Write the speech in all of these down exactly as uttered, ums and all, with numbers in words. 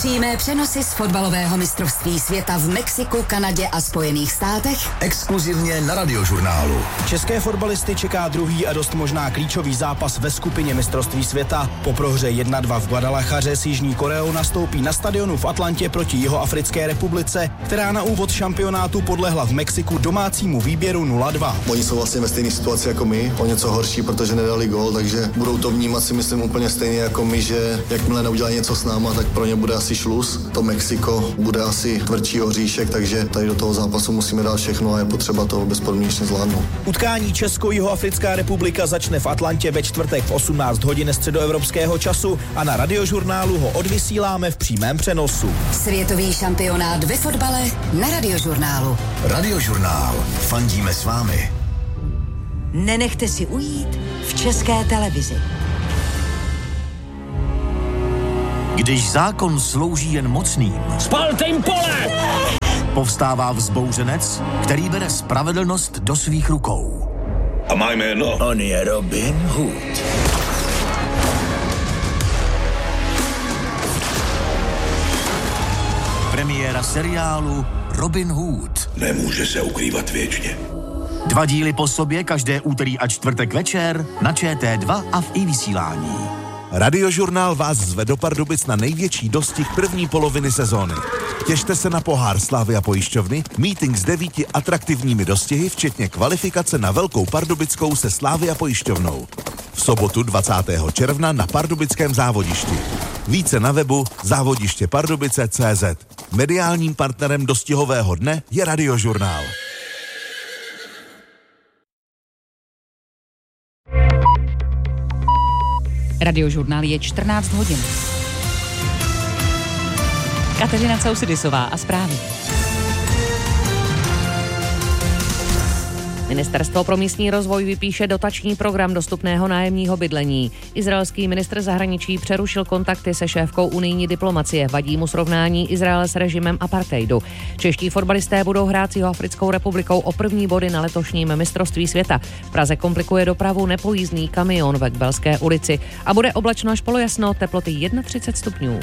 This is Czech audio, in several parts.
Přímé přenosy z fotbalového mistrovství světa v Mexiku, Kanadě a Spojených státech. Exkluzivně na Radiožurnálu. České fotbalisty čeká druhý a dost možná klíčový zápas ve skupině mistrovství světa. Po prohře jedna dva v Guadalajaře s Jižní Koreou nastoupí na stadionu v Atlantě proti Jihoafrické republice, která na úvod šampionátu podlehla v Mexiku domácímu výběru nula dva. Oni jsou vlastně ve stejné situaci jako my, o něco horší, protože nedali gól, takže budou to vnímat si myslím úplně stejně jako my, že jakmile neudělají něco s náma, tak pro ně bude asi šluz. To Mexiko bude asi tvrdší oříšek, takže tady do toho zápasu musíme dát všechno a je potřeba to bezpodmínečně zvládnout. Utkání Česko-Jihoafrická republika začne v Atlantě ve čtvrtek v osmnáct hodin středoevropského času a na Radiožurnálu ho odvysíláme v přímém přenosu. Světový šampionát ve fotbale na Radiožurnálu. Radiožurnál. Fandíme s vámi. Nenechte si ujít v České televizi. Když zákon slouží jen mocným, spalte jim pole! Povstává vzbouřenec, který bere spravedlnost do svých rukou. A má jméno? On je Robin Hood. Premiéra seriálu Robin Hood. Nemůže se ukrývat věčně. Dva díly po sobě každé úterý a čtvrtek večer na Č T dva a v iVysílání. Radiožurnál vás zve do Pardubic na největší dostih první poloviny sezóny. Těšte se na pohár Slavia pojišťovny, meeting s devíti atraktivními dostihy, včetně kvalifikace na Velkou Pardubickou se Slavia pojišťovnou. V sobotu dvacátého června na pardubickém závodišti. Více na webu závodiště pardubice tečka cé zet. Mediálním partnerem dostihového dne je Radiožurnál. Radiožurnál je čtrnáct hodin. Kateřina Causidisová a zprávy. Ministerstvo pro místní rozvoj vypíše dotační program dostupného nájemního bydlení. Izraelský ministr zahraničí přerušil kontakty se šéfkou unijní diplomacie. Vadí mu srovnání Izraele s režimem apartheidu. Čeští fotbalisté budou hrát s Jihoafrickou republikou o první body na letošním mistrovství světa. V Praze komplikuje dopravu nepojízdný kamion ve Kbelské ulici a bude oblačno až polojasno, teploty třicet jedna stupňů.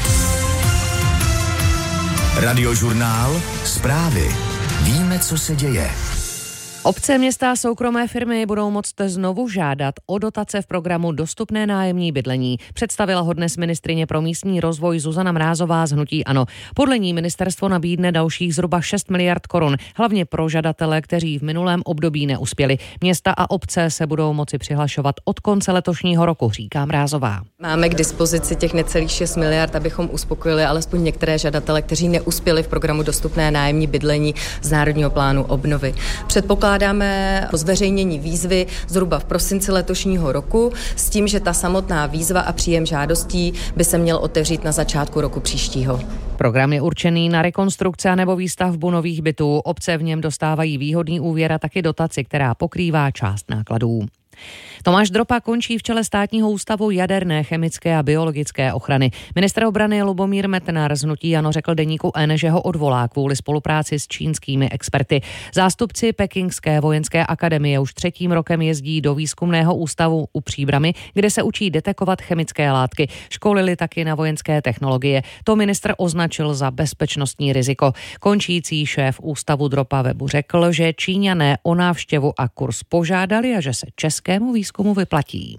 Radiožurnál. Zprávy. Víme, co se děje. Obce, města a soukromé firmy budou moct znovu žádat o dotace v programu Dostupné nájemní bydlení. Představila ho dnes ministryně pro místní rozvoj Zuzana Mrázová z hnutí ANO. Podle ní ministerstvo nabídne dalších zhruba šest miliard korun, hlavně pro žadatele, kteří v minulém období neuspěli. Města a obce se budou moci přihlašovat od konce letošního roku, říká Mrázová. Máme k dispozici těch necelých šest miliard, abychom uspokojili alespoň některé žadatele, kteří neuspěli v programu Dostupné nájemní bydlení z Národního plánu obnovy. Předpokládám Dáme zveřejnění výzvy zhruba v prosinci letošního roku s tím, že ta samotná výzva a příjem žádostí by se měl otevřít na začátku roku příštího. Program je určený na rekonstrukce nebo výstavbu nových bytů. Obce v něm dostávají výhodný úvěr a taky dotaci, která pokrývá část nákladů. Tomáš Dropa končí v čele Státního ústavu jaderné, chemické a biologické ochrany. Ministr obrany Lubomír Metnar z hnutí ANO řekl deníku N, že ho odvolá kvůli spolupráci s čínskými experty. Zástupci Pekingské vojenské akademie už třetím rokem jezdí do výzkumného ústavu u Příbrami, kde se učí detekovat chemické látky. Školili taky na vojenské technologie. To ministr označil za bezpečnostní riziko. Končící šéf ústavu Dropa webu řekl, že Číňané o návštěvu a kurz požádali a že se českému výzkumu vyplatí.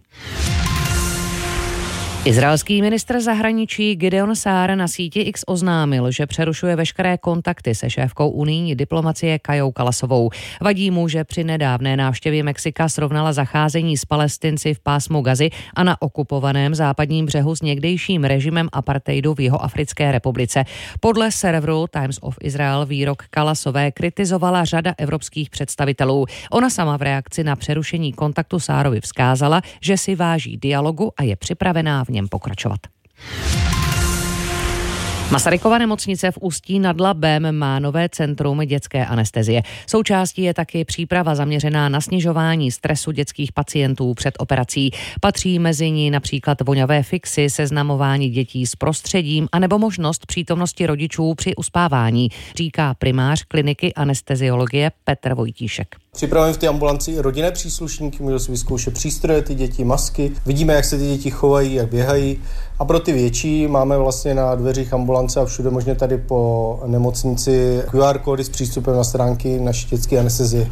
Izraelský ministr zahraničí Gideon Saar na síti X oznámil, že přerušuje veškeré kontakty se šéfkou unijní diplomacie Kajou Kalasovou. Vadí mu, že při nedávné návštěvě Mexika srovnala zacházení s Palestinci v pásmu Gazy a na okupovaném západním břehu s někdejším režimem apartheidu v Jihoafrické republice. Podle serveru Times of Israel výrok Kalasové kritizovala řada evropských představitelů. Ona sama v reakci na přerušení kontaktu Saarovi vzkázala, že si váží dialogu a je připravená v něm pokračovat. Masarykova nemocnice v Ústí nad Labem má nové centrum dětské anestezie. Součástí je taky příprava zaměřená na snižování stresu dětských pacientů před operací. Patří mezi ní například voňavé fixy, seznamování dětí s prostředím anebo možnost přítomnosti rodičů při uspávání, říká primář kliniky anesteziologie Petr Vojtíšek. Připravujeme v té ambulanci i rodinné příslušníky, můžou si vyzkoušet přístroje, ty děti, masky. Vidíme, jak se ty děti chovají, jak běhají. A pro ty větší máme vlastně na dveřích ambulance a všude možně tady po nemocnici Q R kódy s přístupem na stránky naší dětské anestezie.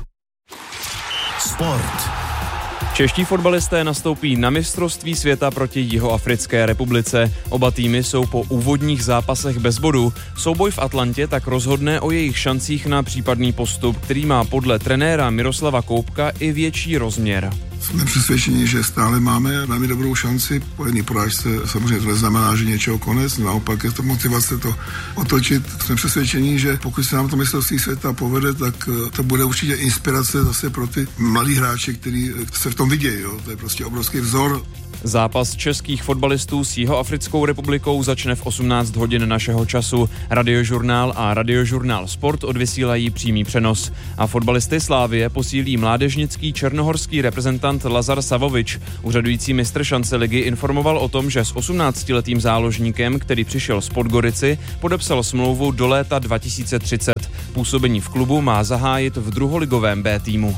Sport. Čeští fotbalisté nastoupí na mistrovství světa proti Jihoafrické republice. Oba týmy jsou po úvodních zápasech bez bodu. Souboj v Atlantě tak rozhodne o jejich šancích na případný postup, který má podle trenéra Miroslava Koubka i větší rozměr. Jsme přesvědčeni, že stále máme velmi dobrou šanci. Po jedné porážce samozřejmě to neznamená, že něčeho konec, naopak je to motivace to otočit. Jsme přesvědčeni, že pokud se nám to mistrovství světa povede, tak to bude určitě inspirace zase pro ty mladí hráče, kteří se v tom vidějí. Jo? To je prostě obrovský vzor. Zápas českých fotbalistů s Jihoafrickou republikou začne v osmnáct hodin našeho času. Radiožurnál a Radiožurnál Sport odvysílají přímý přenos. A fotbalisty Slávie posílí mládežnický černohorský reprezentant Lazar Savovič. Úřadující mistr šance ligy informoval o tom, že s osmnáctiletým záložníkem, který přišel z Podgorici, podepsal smlouvu do léta dva tisíce třicet. Působení v klubu má zahájit v druholigovém B týmu.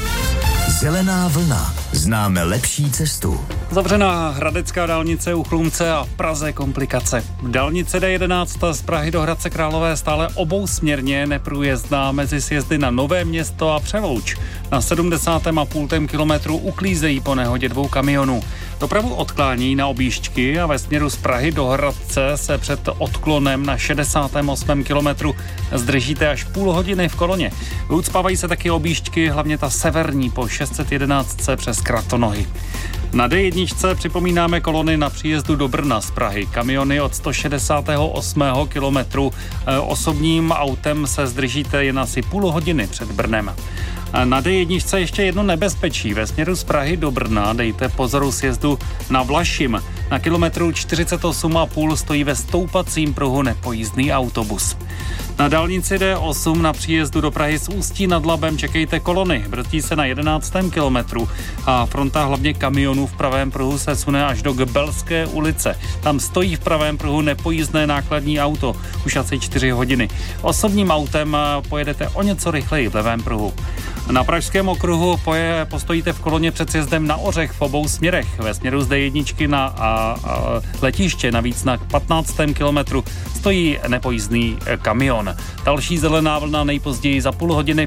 Zelená vlna. Známe lepší cestu. Zavřená hradecká dálnice u Chlumce a v Praze komplikace. Dálnice D jedenáct z Prahy do Hradce Králové stále obousměrně neprůjezdná mezi sjezdy na Nové Město a Přelouč. Na sedmdesátém a půl kilometru uklízejí po nehodě dvou kamionů. Dopravu odklání na objížďky a ve směru z Prahy do Hradce se před odklonem na šedesátém osmém kilometru zdržíte až půl hodiny v koloně. Ucpávají se taky objížďky, hlavně ta severní po šest set jedenáct přes Kratonohy. Na D jedna připomínáme kolony na příjezdu do Brna z Prahy. Kamiony od sto šedesátého osmého kilometru. Osobním autem se zdržíte jen asi půl hodiny před Brnem. Na D jedna ještě jedno nebezpečí. Ve směru z Prahy do Brna dejte pozoru sjezdu na Vlašim. Na kilometru čtyřicet osm a půl stojí ve stoupacím pruhu nepojízdný autobus. Na dálnici D osm na příjezdu do Prahy s Ústí nad Labem čekejte kolony. Brzdí se na jedenáctém kilometru a fronta hlavně kamionů v pravém pruhu se sune až do Gbelské ulice. Tam stojí v pravém pruhu nepojízdné nákladní auto už asi čtyři hodiny. Osobním autem pojedete o něco rychleji v levém pruhu. Na Pražském okruhu poje, postojíte v koloně před sjezdem na Ořech v obou směrech. Ve směru z D jedna na a, a letiště navíc na patnáctém kilometru stojí nepojízdný kamion. Další zelená vlna nejpozději za půl hodiny.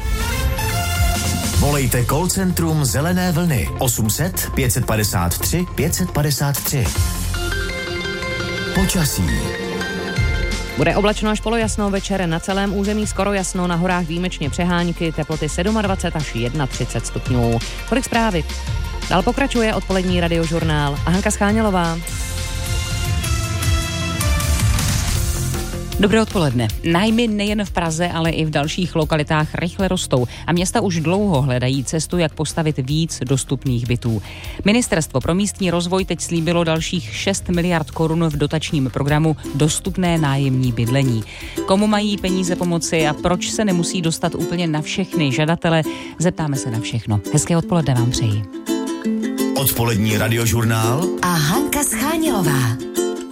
Volejte call centrum Zelené vlny osm set pět padesát tři pět padesát tři. Počasí. Bude oblačno až polojasno, večer na celém území skoro jasno, na horách výjimečně přehánky, teploty dvacet sedm až třicet jedna stupňů. Tolik zprávy. Dál pokračuje odpolední Radiožurnál a Hanka Schánělová. Dobré odpoledne. Nájmy nejen v Praze, ale i v dalších lokalitách rychle rostou a města už dlouho hledají cestu, jak postavit víc dostupných bytů. Ministerstvo pro místní rozvoj teď slíbilo dalších šest miliard korun v dotačním programu Dostupné nájemní bydlení. Komu mají peníze pomoci a proč se nemusí dostat úplně na všechny žadatele, zeptáme se na všechno. Hezké odpoledne vám přeji. Odpolední Radiožurnál a Hanka Schánělová.